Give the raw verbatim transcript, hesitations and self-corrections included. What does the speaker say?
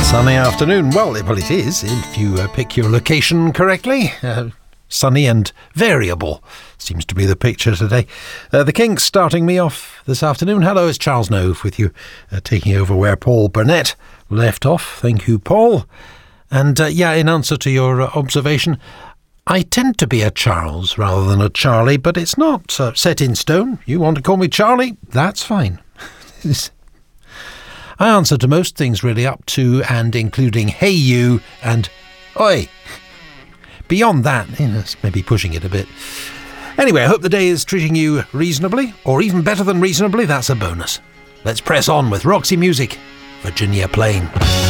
Sunny afternoon. Well, well, it is, if you uh, pick your location correctly. Uh, sunny and variable seems to be the picture today. Uh, the Kinks starting me off this afternoon. Hello, it's Charles Nove with you, uh, taking over where Paul Burnett left off. Thank you, Paul. And uh, yeah, in answer to your uh, observation, I tend to be a Charles rather than a Charlie, but it's not uh, set in stone. You want to call me Charlie? That's fine. I answer to most things really up to and including hey you and oi. Beyond that, you know, it's maybe pushing it a bit. Anyway, I hope the day is treating you reasonably, or even better than reasonably. That's a bonus. Let's press on with Roxy Music, Virginia Plain.